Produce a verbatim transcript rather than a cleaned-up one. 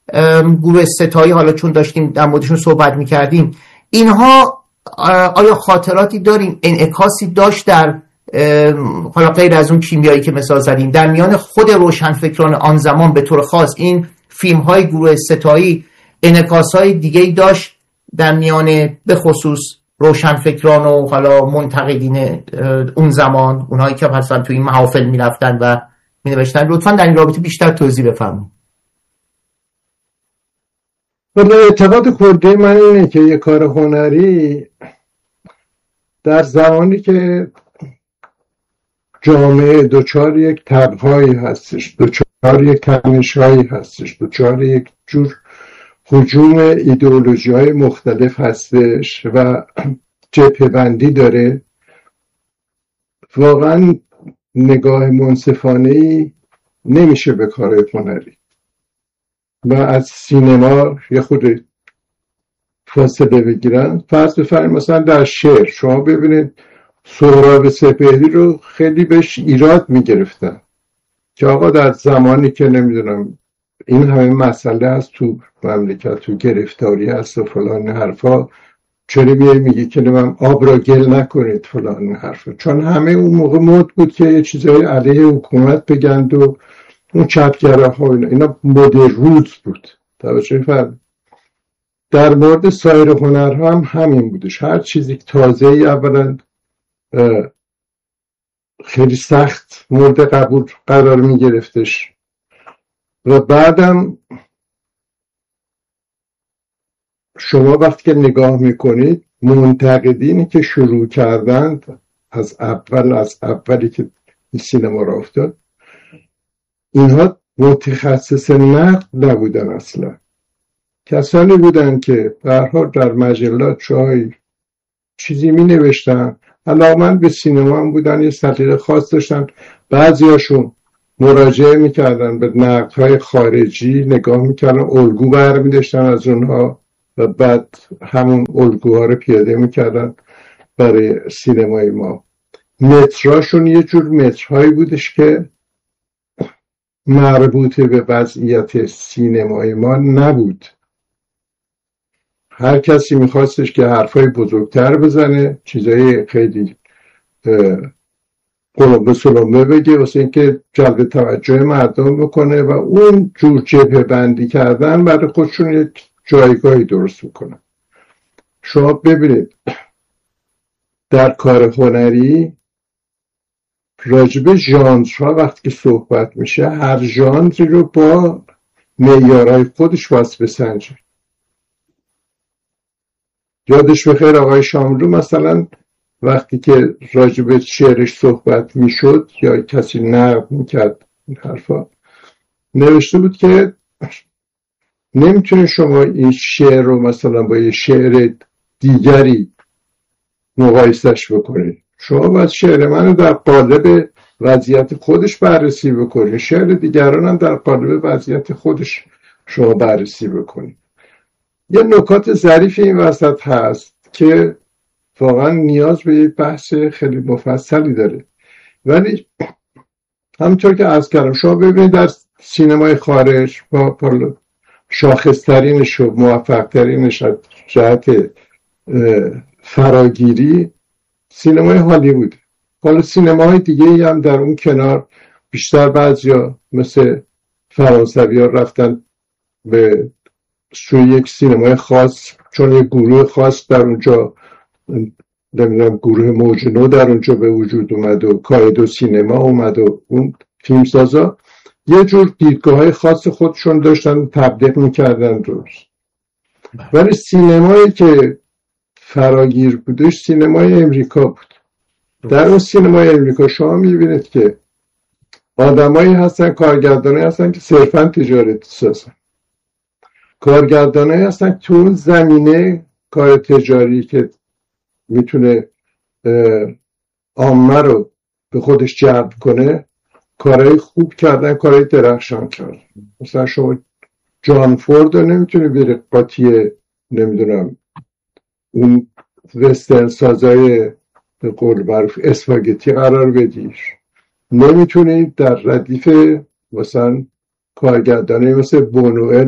گروه ستایی، حالا چون داشتیم در موردشون صحبت میکردیم، اینها آیا خاطراتی داریم، انعکاسی داشت در حالا غیر از اون کیمیایی که مثال زدیم در میان خود روشنفکران آن زمان به طور خاص این فیلم های گروه ستایی انعکاس های دیگه‌ای داشت در میان به خصوص روشنفکران و حالا منتقدین اون زمان، اونهایی که مثلا تو این محافل میرفتن و مینوشتن؟ لطفاً در این رابطه بیشتر توضیح بفرمایید. ولی اعتقاد کلی من اینه که یک کار هنری در زمانی که جامعه دوچار یک تبهایی هستش، دوچار یک تنش‌هایی هستش، دوچار یک جور هجوم ایدئولوژی های مختلف هستش و جبهه بندی داره، واقعا نگاه منصفانه‌ای نمیشه به کار هنری و از سینما یه خود فاصله بگیرن. فرض بفرمایید مثلا در شعر شما ببینید سهراب سپهری رو خیلی بهش ایراد میگرفتن که آقا در زمانی که نمیدونم این همه مسئله هست تو مملکت، تو گرفتاری هست و فلان حرفا، چرا میای میگی که من آب را گل نکنید فلان حرفا؟ چون همه اون موقع مد بود که یه چیزای علیه حکومت بگند و اون چپگره ها اینا, اینا مد روز بود. توجه فرد در مورد سایر هنرها هم همین بودش. هر چیزی تازه ای اولا خیلی سخت مورد قبول قرار می گرفتش و بعدم شما وقتی که نگاه میکنید منتقدینی که شروع کردند از اول از اولی که این سینما را افتاد، اینها متخصص نقد نبودن، اصلا کسانی بودن که به هر حال در مجلات چای چیزی می نوشتن، علاقمند به سینما هم بودن، یه سلیقه خاص داشتن. بعضیاشون مراجعه میکردن به نقدهای خارجی، نگاه میکردن، الگو برمی داشتن از اونها و بعد همون الگوها رو پیاده میکردن برای سینمای ما. متراشون یه جور مترهایی بودش که مربوط به وضعیت سینمای ما نبود. هر کسی میخواستش که حرفای بزرگتر بزنه، چیزای خیلی قلمبه سلمبه بگه واسه اینکه جلب توجه مردم بکنه و اون جور جبهه بندی کردن برای خودشون یک جایگاهی درست بکنن. شما ببینید در کار هنری راجب ژانرها وقتی که صحبت میشه، هر ژانری رو با معیارهای خودش واسه بسنجه. یادش بخیر آقای شاملو مثلا وقتی که راجب شعرش صحبت میشد یا کسی نقد میکرد این حرفا، نوشته بود که نمیتونه شما این شعر رو مثلا با یه شعر دیگری مقایسش بکنید. شما باید شعر منو در قالب وضعیت خودش بررسی بکنید، شعر دیگران هم در قالب وضعیت خودش شما بررسی بکنید. یه نکات ظریف این وسط هست که واقعا نیاز به یک بحث خیلی مفصلی داره، ولی همونطور که عرض کردم شما ببینید در سینمای خارج با شاخصترینش و موفقترینش از جهت فراگیری سینمای هالیوود. حالا سینماهای دیگه ای هم در اون کنار بیشتر بعضیا مثل فرانسوی ها رفتن به سوی یک سینمای خاص، چون یک گروه خاص در اونجا، نمیدونم گروه موج نو در اونجا به وجود اومد و کایدو سینما اومد و اون فیلمسازا یه جور دیدگاه های خاص خودشون داشتن تبلیغ میکردن روش. ولی سینمایی که فراگیر بودش سینمای امریکا بود. در اون سینمای امریکا شما میبینید که آدمایی هستن، کارگردانایی هستن که صرفا تجارت سازن، کارگردانایی هستن تو اون زمینه کار تجاری که میتونه عامه رو به خودش جلب کنه کارهای خوب کردن، کارهای درخشان کردن. مثلا شما جان فورد رو نمیتونه بره قاطی نمیدونم اون وسترن سازای به قول معروف اسپاگتی قرار بدیش، نمیتونید در ردیف مثلا کارگردانه مثل بونوئل